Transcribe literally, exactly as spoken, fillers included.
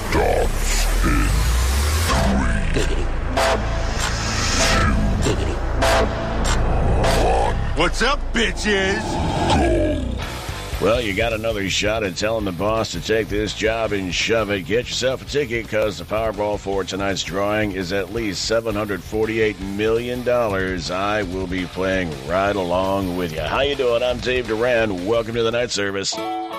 starts in three, two, one. What's up, bitches? Go. Well, you got another shot at telling the boss to take this job and shove it. Get yourself a ticket because the Powerball for tonight's drawing is at least seven hundred forty-eight million dollars. I will be playing right along with you. How you doing? I'm Dave Duran. Welcome to the night service.